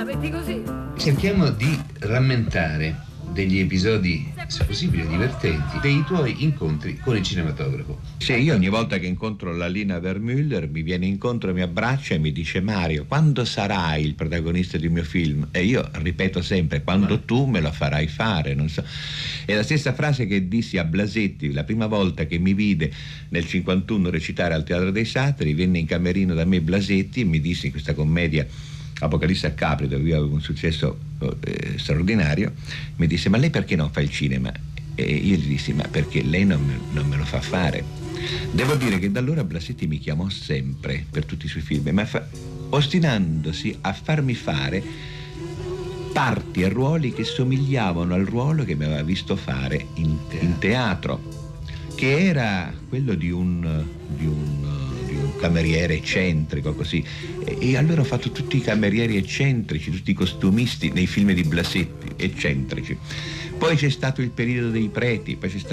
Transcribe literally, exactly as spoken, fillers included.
la metti così. Cerchiamo di rammentare degli episodi, se possibile divertenti, dei tuoi incontri con il cinematografo. Sì, io ogni volta che incontro la Lina Wermüller mi viene incontro, mi abbraccia e mi dice: Mario, quando sarai il protagonista di un mio film? E io ripeto sempre: quando tu me lo farai fare, non so. È la stessa frase che dissi a Blasetti la prima volta che mi vide nel cinquantuno recitare al Teatro dei Satiri. Venne in camerino da me Blasetti e mi disse, in questa commedia Apocalisse a Capri, dove io avevo un successo eh, straordinario, mi disse: ma lei perché non fa il cinema? E io gli dissi: ma perché lei non me, non me lo fa fare. Devo dire che da allora Blasetti mi chiamò sempre per tutti i suoi film, ma fa, ostinandosi a farmi fare parti e ruoli che somigliavano al ruolo che mi aveva visto fare in, in teatro, che era quello di un, di un un cameriere eccentrico, così. E, e allora ho fatto tutti i camerieri eccentrici, tutti i costumisti nei film di Blasetti eccentrici. Poi c'è stato il periodo dei preti, poi c'è stato